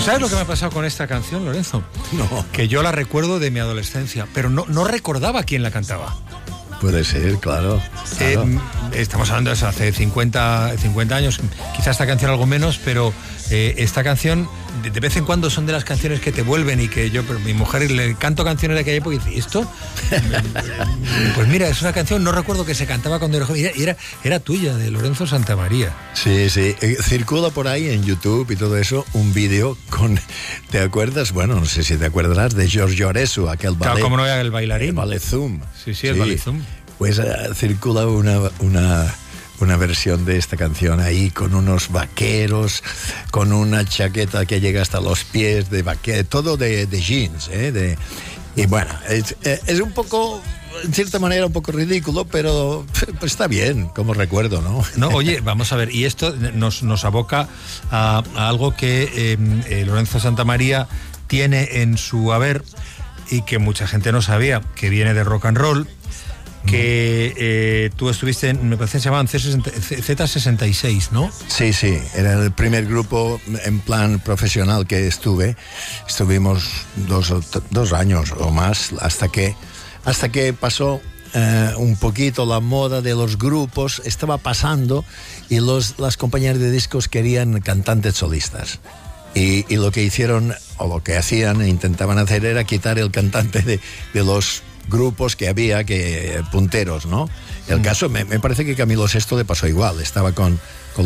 sabes lo que me ha pasado con esta canción, Lorenzo? No. Que yo la recuerdo de mi adolescencia, pero no recordaba quién la cantaba. Puede ser, claro. Estamos hablando de eso hace 50 años, quizás esta canción algo menos, pero esta canción de vez en cuando son de las canciones que te vuelven y que pero mi mujer le canto canciones de aquella época y dice, ¿y esto? Pues mira, es una canción, no recuerdo que se cantaba cuando era joven, y era tuya, de Lorenzo Santamaría. Sí, circula por ahí en YouTube y todo eso un vídeo con, ¿te acuerdas? Bueno, no sé si te acordarás de Giorgio Aresu, aquel ballet. Claro, como no era el bailarín. El ballet Zoom. Sí, el ballet Zoom. Pues circula una versión de esta canción ahí con unos vaqueros, con una chaqueta que llega hasta los pies de vaquero, todo de jeans, y bueno, es un poco, en cierta manera, un poco ridículo, pero pues está bien, como recuerdo, ¿no? No, oye, vamos a ver, y esto nos aboca a algo que Lorenzo Santamaría tiene en su haber y que mucha gente no sabía, que viene de rock and roll, que tú estuviste me parece que se llamaban Z66, ¿no? Sí, era el primer grupo en plan profesional que estuvimos dos años o más hasta que pasó un poquito la moda de los grupos, estaba pasando y las compañías de discos querían cantantes solistas. Y lo que hicieron, o lo que hacían e intentaban hacer, era quitar el cantante de los grupos que había, punteros, ¿no? El caso, me parece que Camilo VI le pasó igual, estaba con